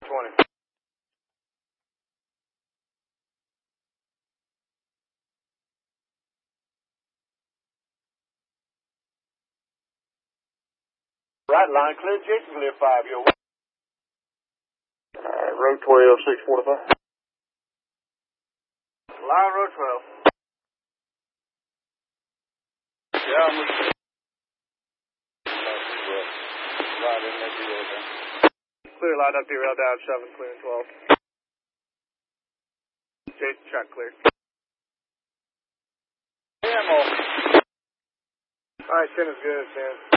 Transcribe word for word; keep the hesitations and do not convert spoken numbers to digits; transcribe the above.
twenty. Right line clear, Jason clear five, yo. Alright, road twelve, six forty-five. Line road twelve. Yeah, I'm with you. Right in there, okay. Clear, line up here, L down seven, clear twelve. Jason, track clear. Ammo. Alright, ten is good, ten.